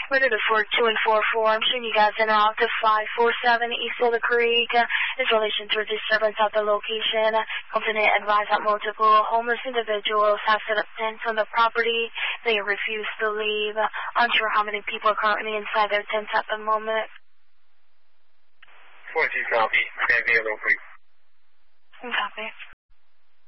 We're to 42 and 44. I'm showing you guys in out to 547 East Boulder Creek. In relation to a disturbance at the location, company advised that multiple homeless individuals have set up tents on the property. They refuse to leave. Unsure how many people are currently inside their tents at the moment. 42 copy. Can I be a little quick? Copy.